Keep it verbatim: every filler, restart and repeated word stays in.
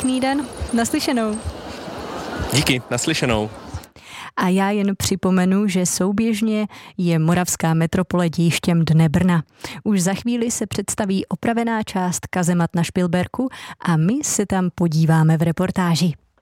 pěkný den. Naslyšenou. Díky, naslyšenou. A já jen připomenu, že souběžně je Moravská metropole dějištěm Dne Brna. Už za chvíli se představí opravená část kazemat na Špilberku a my se tam podíváme v reportáži.